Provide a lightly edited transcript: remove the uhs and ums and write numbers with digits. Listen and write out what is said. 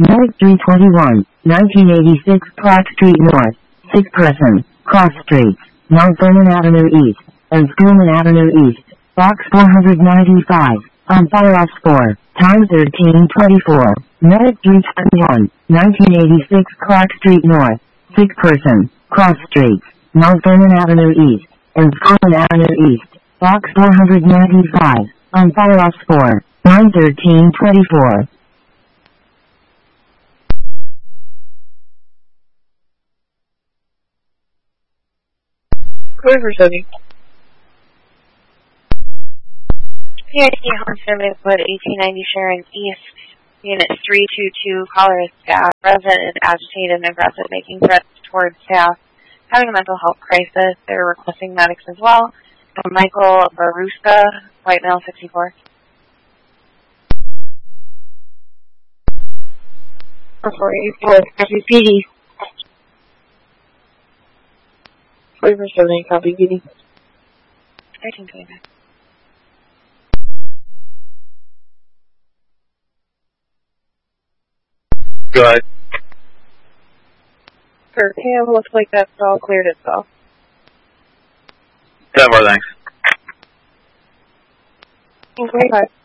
Medic 321, 1986 Clark Street North, 6 person, cross streets, Mount Vernon Avenue East, and Schoolman Avenue East, box 495, on fire off score, time 13:24, Medic 321, 1986 Clark Street North, 6 person, cross streets, Mount Vernon Avenue East, and Schoolman Avenue East, box 495, on fire off score, time 13:24. Clear for Sunny. PIC Home Service Wood 1890 Sharon East, Unit 322, caller is staff. Resident is agitated and aggressive, making threats towards staff, having a mental health crisis. They're requesting medics as well. Michael Baruska, white male, 64. Copy PD. Clear for Sunny. Copy PD. 1329. Go ahead. For Cam, looks like that's all cleared itself. 10-4, thanks. Okay.